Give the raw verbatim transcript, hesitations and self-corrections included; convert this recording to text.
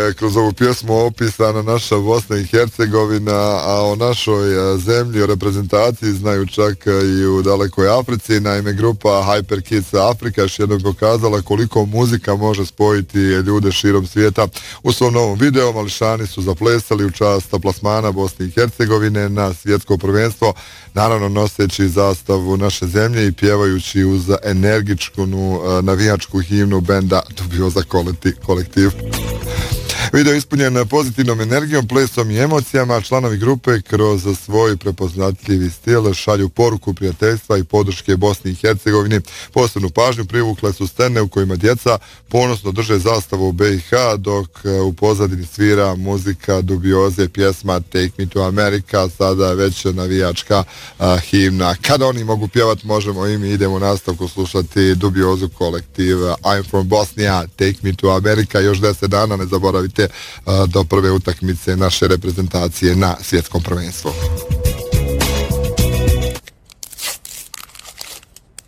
je kroz ovu pjesmu opisana naša Bosna i Hercegovina, a o našoj zemlji, o reprezentaciji znaju čak i u dalekoj Africi. Naime, grupa Hyper Kids Afrika još jednom pokazala koliko muzika može spojiti ljude širom svijeta. U svom novom videu mališani su zaplesali u čast plasmana Bosne i Hercegovine na svjetsko prvenstvo, naravno noseći zastavu naše zemlje i pjevajući uz energičku navijačku himnu benda Dubioza kolektiv. Video je ispunjen pozitivnom energijom, plesom i emocijama. Članovi grupe kroz svoj prepoznatljivi stil šalju poruku prijateljstva i podrške Bosni i Hercegovini. Posebnu pažnju privukle su scene u kojima djeca ponosno drže zastavu B i H, dok u pozadini svira muzika Dubioze, pjesma Take Me to America, sada već navijačka a, himna. Kada oni mogu pjevati, možemo i mi idemo u nastavku slušati Dubiozu kolektiv I'm from Bosnia, Take Me to America. Još deset dana, ne zaboravite, do prve utakmice naše reprezentacije na svjetskom prvenstvu.